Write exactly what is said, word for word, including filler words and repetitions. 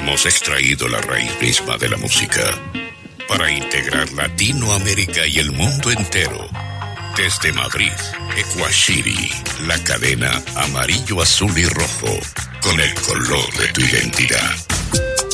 hemos extraído la raíz misma de la música para integrar Latinoamérica y el mundo entero. Desde Madrid, Ecuashiri, la cadena amarillo, azul y rojo, con el color de tu identidad.